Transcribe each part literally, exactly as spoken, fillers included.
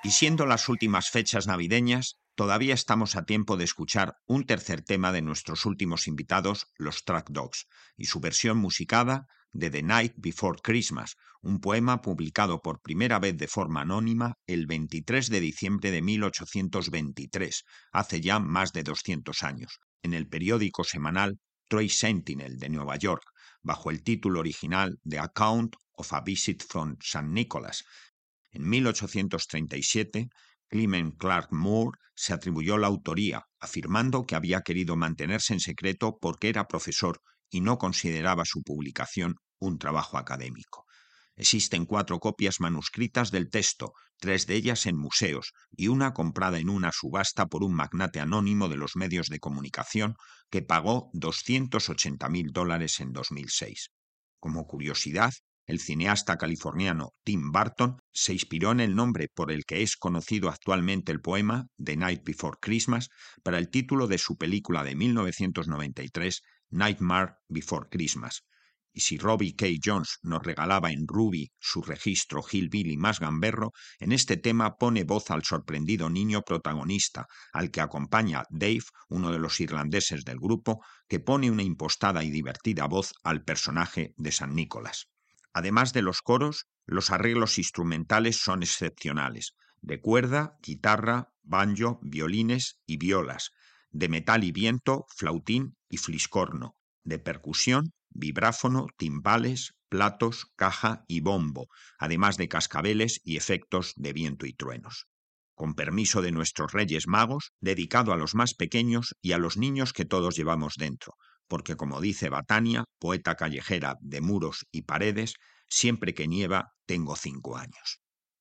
Y siendo las últimas fechas navideñas, todavía estamos a tiempo de escuchar un tercer tema de nuestros últimos invitados, los Track Dogs, y su versión musicada de The Night Before Christmas, un poema publicado por primera vez de forma anónima el veintitrés de diciembre de mil ochocientos veintitrés, hace ya más de doscientos años, en el periódico semanal Troy Sentinel de Nueva York, bajo el título original The Account of a Visit from Saint Nicholas. En mil ochocientos treinta y siete, Clement Clark Moore se atribuyó la autoría, afirmando que había querido mantenerse en secreto porque era profesor y no consideraba su publicación un trabajo académico. Existen cuatro copias manuscritas del texto, tres de ellas en museos y una comprada en una subasta por un magnate anónimo de los medios de comunicación que pagó doscientos ochenta mil dólares en dos mil seis. Como curiosidad, el cineasta californiano Tim Burton se inspiró en el nombre por el que es conocido actualmente el poema The Night Before Christmas para el título de su película de mil novecientos noventa y tres, Nightmare Before Christmas. Y si Robbie K. Jones nos regalaba en Ruby su registro hillbilly más gamberro, en este tema pone voz al sorprendido niño protagonista, al que acompaña Dave, uno de los irlandeses del grupo, que pone una impostada y divertida voz al personaje de San Nicolás. Además de los coros, los arreglos instrumentales son excepcionales, de cuerda, guitarra, banjo, violines y violas, de metal y viento, flautín y fliscorno, de percusión, vibráfono, timbales, platos, caja y bombo, además de cascabeles y efectos de viento y truenos. Con permiso de nuestros Reyes Magos, dedicado a los más pequeños y a los niños que todos llevamos dentro, porque como dice Batania, poeta callejera de muros y paredes, siempre que nieva tengo cinco años.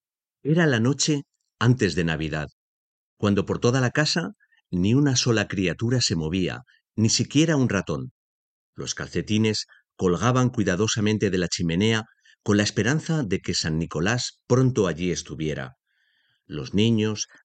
Era la noche antes de Navidad, cuando por toda la casa ni una sola criatura se movía, ni siquiera un ratón. Los calcetines colgaban cuidadosamente de la chimenea con la esperanza de que San Nicolás pronto allí estuviera. Los niños